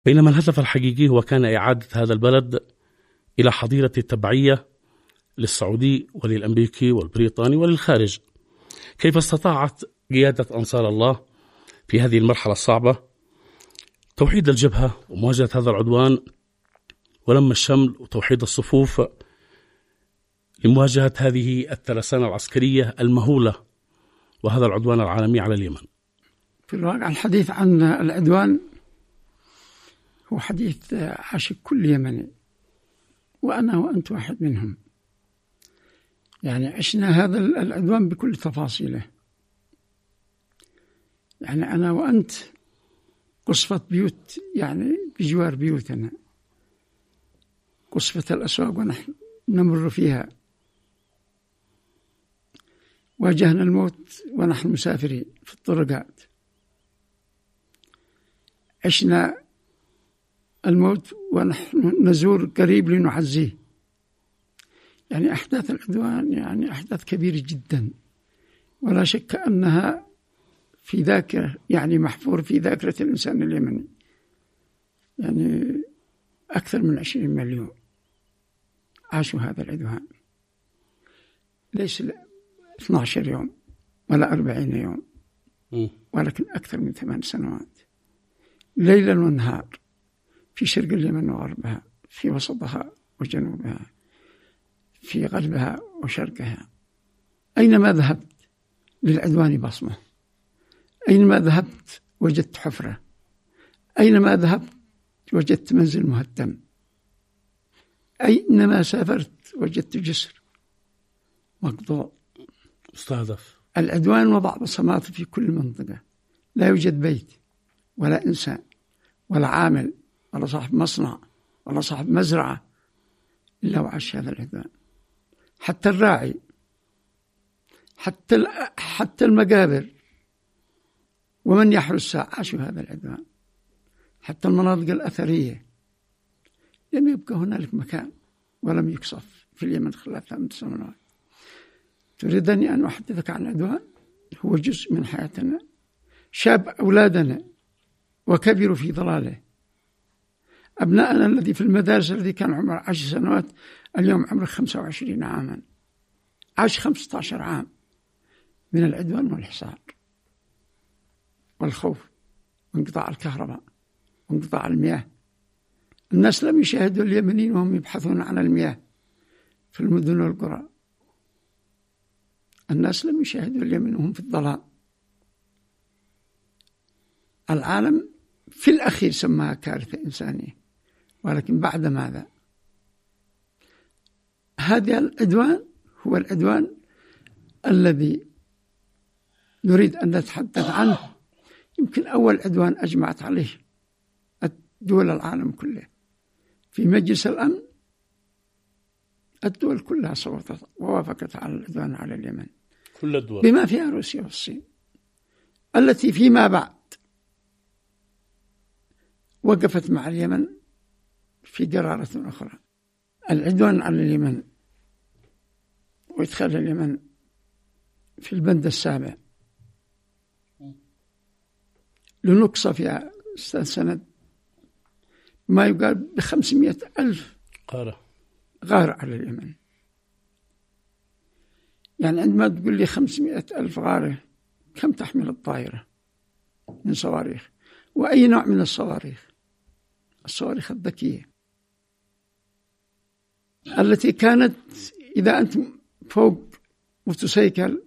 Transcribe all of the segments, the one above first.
بينما الهدف الحقيقي هو كان إعادة هذا البلد إلى حظيرة التبعية للسعودي وللأمريكي والبريطاني وللخارج. كيف استطاعت قيادة أنصار الله في هذه المرحلة الصعبة توحيد الجبهة ومواجهة هذا العدوان ولم الشمل وتوحيد الصفوف لمواجهة هذه الترسانة العسكرية المهولة وهذا العدوان العالمي على اليمن؟ في الواقع الحديث عن العدوان هو حديث عاشق كل يمني، وأنا وأنت واحد منهم. يعني عشنا هذا العدوان بكل تفاصيله. يعني أنا وأنت قصفت بيوت، يعني بجوار بيوتنا، قصفت الأسواق ونحن نمر فيها، واجهنا الموت ونحن مسافرين في الطرقات، عشنا الموت ونحن نزور قريب لنعزيه. يعني أحداث العدوان يعني أحداث كبيرة جدا، ولا شك أنها في ذاكرة، يعني محفور في ذاكرة الإنسان اليمني. يعني أكثر من 20 مليون عاشوا هذا العدوان، ليس 12 يوم ولا 40 يوم، ولكن أكثر من 8 سنوات، ليلا ونهار، في شرق اليمن وغربها، في وسطها وجنوبها، في غربها وشرقها. أينما ذهبت للعدوان بصمة، أينما ذهبت وجدت حفرة، أينما ذهبت وجدت منزل مهدم، أينما سافرت وجدت جسر مقطوع مستهدف. العدوان وضع بصمات في كل منطقة، لا يوجد بيت ولا إنسان ولا عامل ولا صاحب مصنع ولا صاحب مزرعة إلا وعاش هذا العدوان. حتى الراعي، حتى المقابر ومن يحرس عاشوا هذا العدوان. حتى المناطق الأثرية لم يبقى هنالك مكان ولم يقصف في اليمن خلال 8 سنوات. تريدني أن أحدثك عن العدوان؟ هو جزء من حياتنا، شاب أولادنا وكبروا في ضلاله. أبناءنا الذي في المدارس الذي كان عمره 10 سنوات اليوم عمره 25 عاما، عاش 15 عام من العدوان والحصار والخوف وانقطاع الكهرباء وانقطاع المياه. الناس لم يشاهدوا اليمنيين وهم يبحثون عن المياه في المدن والقرى. الناس لم يشاهدوا اليمن وهم في الظلام. العالم في الأخير سماها كارثة إنسانية، ولكن بعد ماذا؟ هذا العدوان هو العدوان الذي نريد أن نتحدث عنه. يمكن أول عدوان أجمعت عليه دول العالم كله في مجلس الأمن. الدول كلها صوتت ووافقت على العدوان على اليمن، كل الدول بما فيها روسيا والصين التي فيما بعد وقفت مع اليمن في قرارة أخرى. العدوان على اليمن وإدخال اليمن في البند السابع لنقص فيها سنة ما يقال ب500,000 غارة على اليمن. يعني عندما تقول لي 500,000 غارة، كم تحمل الطائرة من صواريخ؟ وأي نوع من الصواريخ؟ الصواريخ الذكية التي كانت إذا أنت فوق موتوسيكل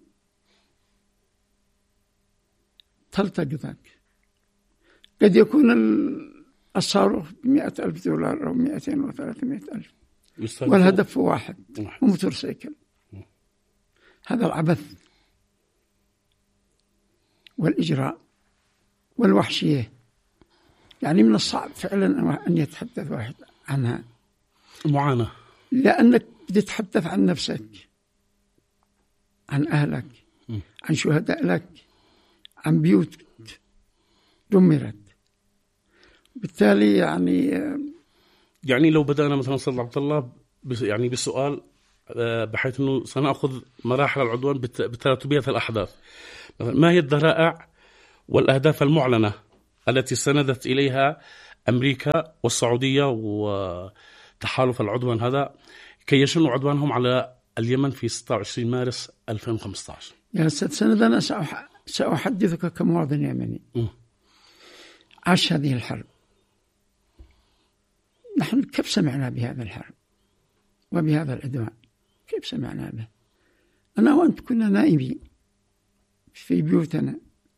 تلتقطك. قد يكون الصاروخ $100,000 أو 200 و 300,000 والهدف واحد، وموتوسيكل. هذا العبث والإجراء والوحشية، يعني من الصعب فعلا أن يتحدث واحد عنها. المعاناة، لأنك بتتحدث عن نفسك، عن أهلك، عن شهداء لك، عن بيوت دمرت. بالتالي يعني لو بدأنا مثلا صلى عبد الله يعني بالسؤال، بحيث أنه سنأخذ مراحل العدوان بترتيبية الأحداث. ما هي الذرائع والأهداف المعلنة التي سندت إليها أمريكا والسعودية وتحالف العدوان هذا كي يشنوا عدوانهم على اليمن في 26 مارس 2015. يا أستاذ سند، أنا سأحدثك كمواطن يمني عاش هذه الحرب. نحن كيف سمعنا بهذا الحرب وبهذا العدوان؟ كيف سمعنا به؟ أنا وأنت كنا نائمين في بيوتنا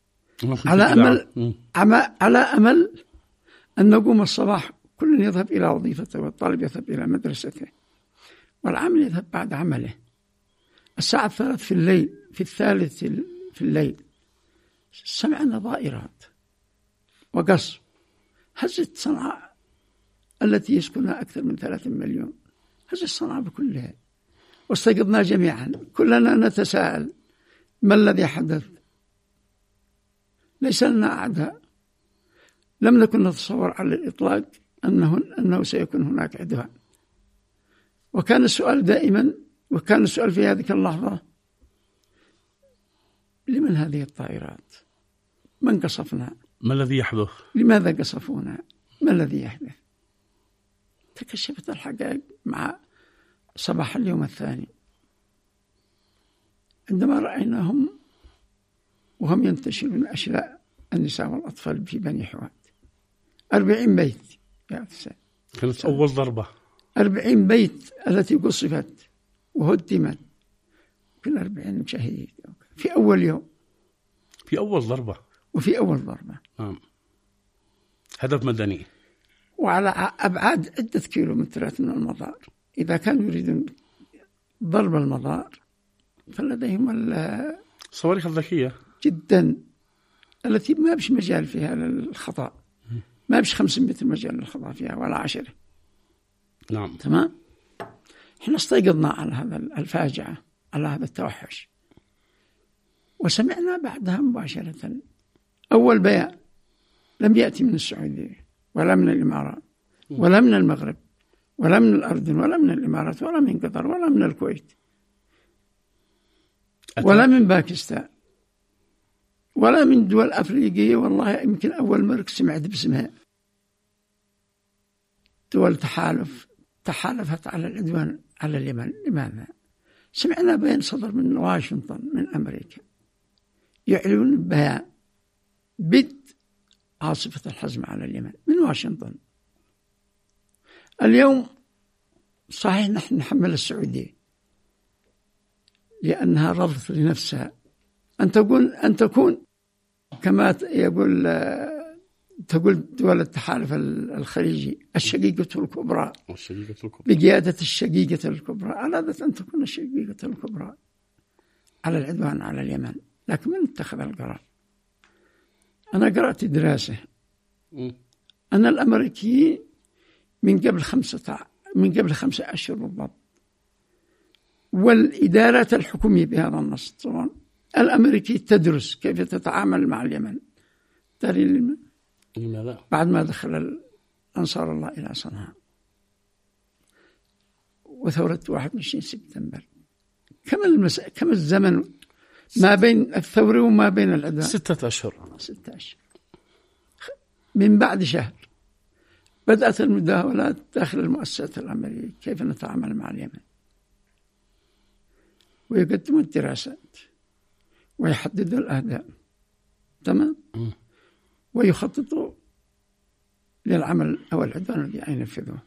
على أمل أن نقوم الصباح كل يذهب إلى وظيفته، والطالب يذهب إلى مدرسته، والعامل يذهب بعد عمله. الساعة 3 في الليل، في 3 في الليل، سمعنا ضائرات وقصف هزت صنعاء التي يسكنها أكثر من 3 مليون، هزت صنعاء بكلها، واستيقظنا جميعا كلنا نتساءل ما الذي حدث؟ ليس لنا أعداء، لم نكن نتصور على الإطلاق أنه سيكون هناك عدوان. وكان السؤال دائما، وكان السؤال في هذه اللحظة: لمن هذه الطائرات؟ من قصفنا؟ ما الذي يحدث؟ لماذا قصفونا؟ ما الذي يحدث؟ تكشفت الحقائق مع صباح اليوم الثاني، عندما رأيناهم وهم ينتشلون أشلاء النساء والأطفال في بني حوات. 40 بيت يا أستاذ، كانت أول ضربة. 40 بيت التي قصفت وهدمت، كل 40 شهيد في أول يوم، في أول ضربة، وفي أول ضربة. هدف مدني وعلى أبعاد عدة كيلومترات من المطار. إذا كانوا يريدون ضرب المطار فلديهم الصواريخ الذكية جدا التي ما بش مجال فيها للخطأ، ما بش 50 متر مجال للخطأ فيها ولا 10. نعم، تمام. احنا استيقظنا على هذا الفاجعة، على هذا التوحش، وسمعنا بعدها مباشرة أول بيان لم يأتي من السعودية ولا من الإمارات ولا من المغرب ولا من الأردن ولا من الإمارات ولا من قطر ولا من الكويت ولا من باكستان ولا من دول أفريقية. والله يمكن أول مرة سمعت باسمها. دول تحالفت على العدوان على اليمن. لماذا؟ سمعنا بيان صدر من واشنطن من أمريكا يعلنون بيان بدء عاصفة الحزم على اليمن من واشنطن. اليوم صحيح نحن نحمل السعودية لأنها رضت لنفسها أن تكون كما تقول دول التحالف الخليجي الشقيقة الكبرى بقيادة الشقيقة الكبرى. أرادت أن تكون الشقيقة الكبرى على العدوان على اليمن، لكن من اتخذ القرار؟ أنا قرأت دراسة أن الأمريكيين من قبل 5 أشهر بالضبط، والإدارات الحكومية بهذا النص طبعا الأمريكي تدرس كيف تتعامل مع اليمن. ترى بعد ما دخل أنصار الله إلى صنعاء وثورة 21 سبتمبر، كم الزمن ما بين الثورة وما بين العدوان؟ 6 أشهر. 6 أشهر. من بعد شهر بدأت المداولات داخل المؤسسات الأمريكية كيف نتعامل مع اليمن، ويقدموا الدراسات ويحددوا الأهداف. تمام. ويخططوا للعمل أو العدوان الذي ينفذوه.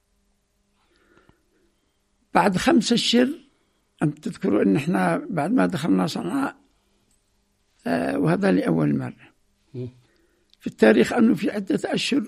بعد 5 أشهر، أنت تذكروا أن احنا بعد ما دخلنا صنعاء وهذا لأول مرة في التاريخ أنه في عدة أشهر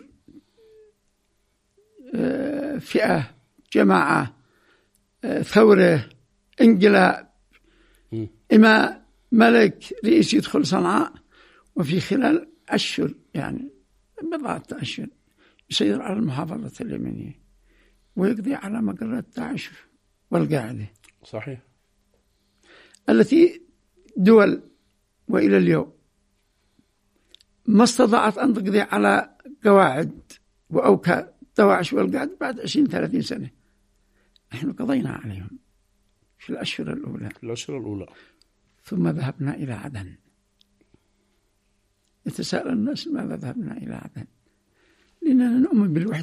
فئة، جماعة، ثورة، انقلاب، إما ملك رئيس يدخل صنعاء وفي خلال أشهر، يعني بضعة أشهر، يسيطر على المحافظة اليمنية ويقضي على مقرات داعش والقاعدة. صحيح. التي دول وإلى اليوم ما استطاعت أن تقضي على قواعد وأوكاد داعش والقاعدة بعد 20-30 سنة. نحن قضينا عليهم في الأشهر الأولى. ثم ذهبنا إلى عدن. يتساءل الناس: ماذا ذهبنا إلى عدن؟ لأننا نؤمن بالوحدة